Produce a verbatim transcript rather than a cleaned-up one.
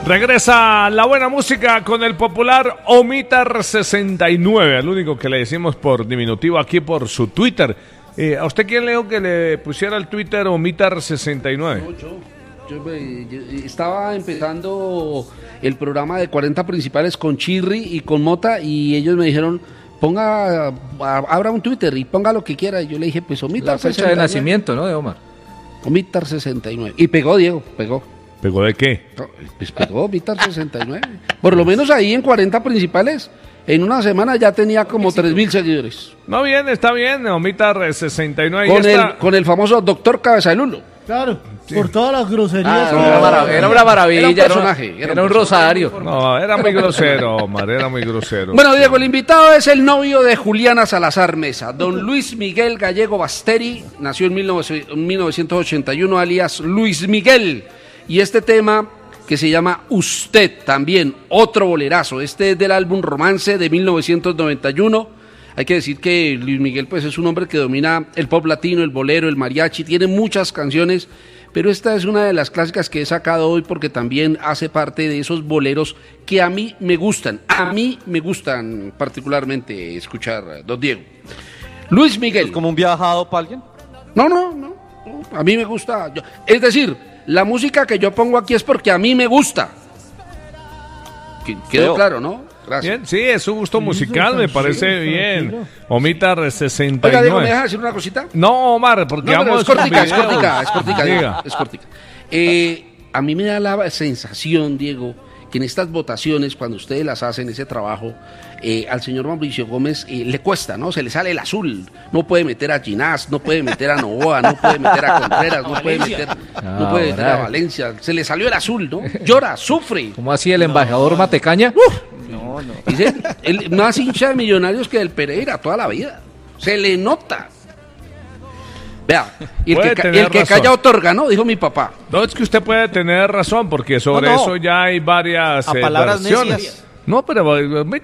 Regresa la buena música con el popular Omitar sesenta y nueve, el único que le decimos por diminutivo aquí por su Twitter. Eh, ¿A usted quién leo que le pusiera el Twitter Omitar sesenta y nueve? No, yo, yo, yo estaba empezando el programa de cuarenta principales con Chirri y con Mota y ellos me dijeron, ponga, abra un Twitter y ponga lo que quiera. Y yo le dije, pues Omitar sesenta y nueve. La fecha de nacimiento, ¿no? De Omar. Omitar sesenta y nueve. Y pegó, Diego, pegó. ¿Pegó de qué? Pues pegó Omitar sesenta y nueve. Por lo menos ahí en cuarenta principales, en una semana ya tenía como tres mil seguidores. No, bien, está bien, Omitar sesenta y nueve. Con, el, con el famoso doctor Cabeza de Lulo. Claro, sí. Por todas las groserías. Ah, que no, era, maravilla, era una maravilla. Era un personaje. Era, era un, un rosario. No, era muy grosero, Omar, era muy grosero. Bueno, Diego, el invitado es el novio de Juliana Salazar Mesa, don Luis Miguel Gallego Basteri, nació en mil novecientos ochenta y uno, alias Luis Miguel. Y este tema que se llama Usted, también otro bolerazo. Este es del álbum Romance de mil novecientos noventa y uno. Hay que decir que Luis Miguel pues es un hombre que domina el pop latino, el bolero, el mariachi, tiene muchas canciones, pero esta es una de las clásicas que he sacado hoy porque también hace parte de esos boleros que a mí me gustan, a mí me gustan particularmente escuchar, don Diego. Luis Miguel. ¿Es como un viajado para alguien? No, no, no, no, a mí me gusta, yo, es decir, la música que yo pongo aquí es porque a mí me gusta. Quedó claro, ¿no? Gracias. Bien, sí, es un gusto musical, me parece bien. Omitar sesenta y nueve. Oiga, Diego, ¿me deja decir una cosita? No, Omar, porque no, vamos es cortica, con es cortica, es cortica, Diga. Diego, es cortica. Eh, a mí me da la sensación, Diego, que en estas votaciones, cuando ustedes las hacen, ese trabajo, eh, al señor Mauricio Gómez eh, le cuesta, ¿no? Se le sale el azul. No puede meter a Ginás, no puede meter a Novoa, no puede meter a Contreras, no puede meter, no puede meter a Valencia. Se le salió el azul, ¿no? Llora, sufre. ¿Cómo así el embajador no. Matecaña? Uf. No, no. Dice, él, más hincha de Millonarios que del Pereira toda la vida. Se le nota. Vea, y el que, el que calla otorga, ¿no? Dijo mi papá. No, es que usted puede tener razón, porque sobre no, no. eso ya hay varias a eh, palabras versiones. necias. No, pero